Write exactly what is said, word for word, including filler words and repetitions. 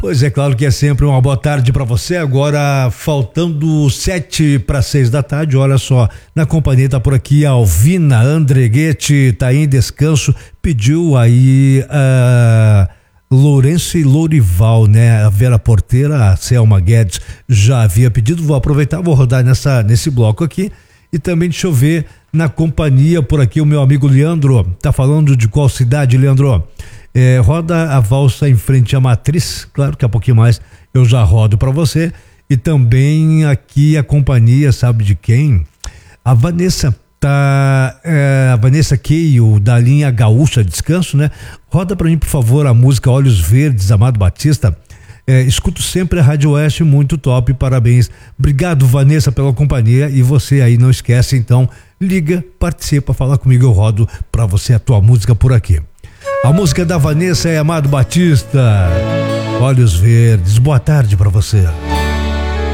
Pois é, claro que é sempre uma boa tarde para você. Agora, faltando sete para seis da tarde, olha só, na companhia tá por aqui a Alvina Andreguete, tá em descanso, pediu aí a uh, Lourenço e Lourival, né? A Vera Porteira, a Selma Guedes já havia pedido, vou aproveitar, vou rodar nessa, nesse bloco aqui. E também deixa eu ver na companhia por aqui o meu amigo Leandro, tá falando de qual cidade, Leandro? É, roda a valsa em frente à matriz, claro que a pouquinho mais eu já rodo para você. E também aqui a companhia, sabe de quem? A Vanessa, tá, é, a Vanessa Keio, da linha Gaúcha Descanso, né? Roda para mim, por favor, a música Olhos Verdes, Amado Batista. É, escuto sempre a Rádio Oeste, muito top, parabéns. Obrigado, Vanessa, pela companhia. E você aí, não esquece, então, liga, participa, fala comigo, eu rodo para você a tua música por aqui. A música da Vanessa é Amado Batista, Olhos Verdes. Boa tarde para você.